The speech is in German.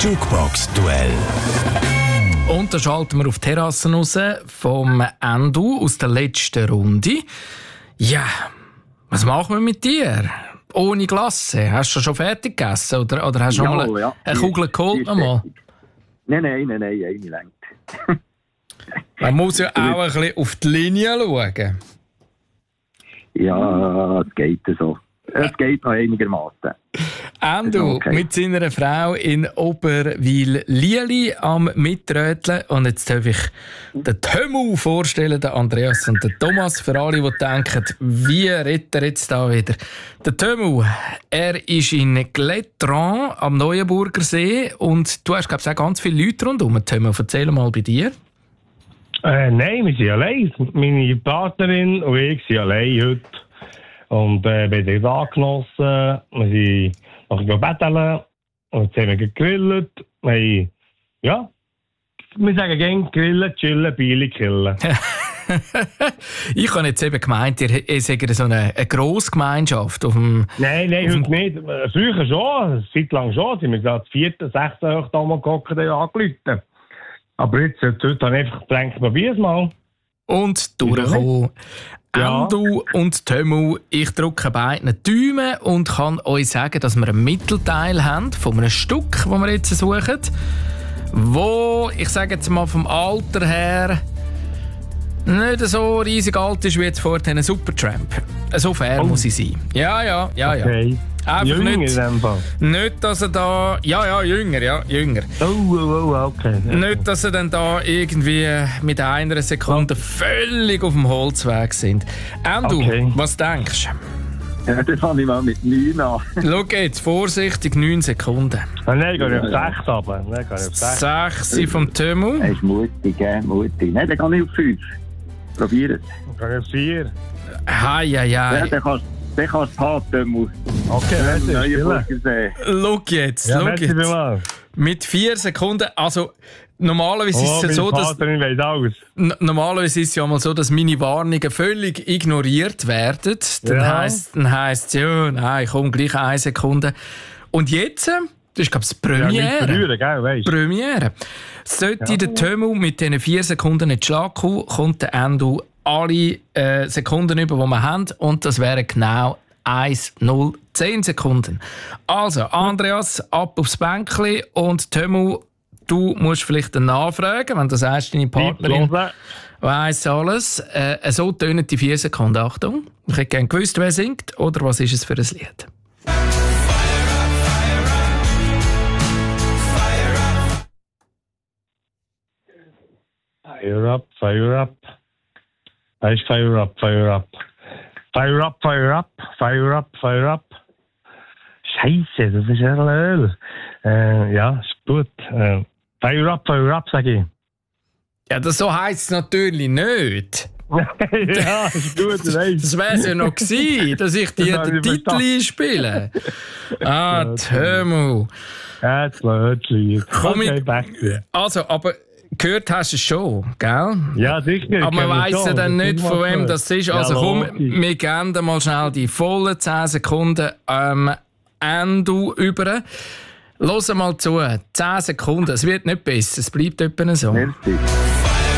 Jukebox-Duell. Und da schalten wir auf die Terrasse raus vom Endu aus der letzten Runde. Ja, was machen wir mit dir? Ohne Glasse. Hast du schon fertig gegessen? Oder hast du schon mal eine Kugel geholt? Nein, eine längt. Man muss ja auch ein bisschen auf die Linie schauen. Ja, es geht so. Es geht noch einigermaßen. Endu mit seiner Frau in Oberwil-Lieli am Mitröteln. Und jetzt darf ich den Tömu vorstellen, den Andreas und den Thomas. Für alle, die denken, wie redet er jetzt da wieder? Der Tömu, er ist in Gletran am Neuenburger See. Und du hast, glaube ich, auch ganz viele Leute rundherum. Tömu, erzähl mal bei dir. Nein, wir sind allein. Meine Partnerin und ich sind allein heute. Und wir haben den Tag genossen. Wir sind nachher betteln. Und jetzt haben wir gegrillt. Wir sagen gerne grillen, chillen, Biele killen. Ich habe jetzt eben gemeint, ihr seid so eine Grossgemeinschaft auf dem... Nein, heute nicht. Früher schon, eine Zeit lang schon. Sind wir gerade 4., 6. Oktober gehockt und angerufen. Aber jetzt, heute habe ich einfach gedacht, probier's mal. Und durchgekommen. Ja. Endu und Tömu, ich drücke beiden Daumen und kann euch sagen, dass wir einen Mittelteil haben von einem Stück, das wir jetzt suchen, wo, ich sage jetzt mal vom Alter her, nicht so riesig alt ist wie jetzt vorhin ein Supertramp. So fair muss ich sein. Ja. Okay. Einfach jünger nicht, in dem Fall. Nicht, dass er da... Ja, jünger. Okay. Nicht, dass er dann da irgendwie mit einer Sekunde völlig auf dem Holzweg sind. Endu, was denkst du? Ja, das fange ich mal mit 9 an. Schau jetzt, vorsichtig, 9 Sekunden. Nein, gehe ich auf 6 runter. 6 vom Tömu. Er ist mutig. Nein, dann kann ich auf 5. Probier es. Dann gehe ich auf 4. Ja, dann kannst du haben. Okay, Schau jetzt. Mit 4 Sekunden, also normalerweise ist es so, dass... Normalerweise ist es ja mal so, dass meine Warnungen völlig ignoriert werden. Dann heisst es, ja, nein, komm, gleich 1 Sekunde. Und jetzt... Das ist, glaube ich, Premiere. Premiere. Sollte der Tömu mit diesen 4 Sekunden nicht Schlag kommen, kommt der Endu alle Sekunden über, die wir haben. Und das wären genau 10 Sekunden. Also, Andreas, ab aufs Bänkchen. Und Tömu, du musst vielleicht nachfragen, wenn du sagst, deine Partnerin weiss alles. So tönen die 4 Sekunden. Achtung, ich hätte gerne gewusst, wer singt oder was ist es für ein Lied. Fire up. Fire up. Fire up. Scheiße, das ist ja Öl. Ja, ist gut. Fire up, sag ich. Ja, das so heisst es natürlich nicht. Ja, ist gut. Das wäre es ja noch gewesen, dass ich dir den Titel einspiele. Tömu. Ja, das Lied. Okay, also, aber... Gehört hast du es schon, gell? Ja, sicher. Aber man weiss ja dann nicht, von wem das ist. Also komm, wir geben mal schnell die vollen 10 Sekunden Endu über. Hör mal zu. 10 Sekunden, es wird nicht besser, es bleibt etwa so. Merci.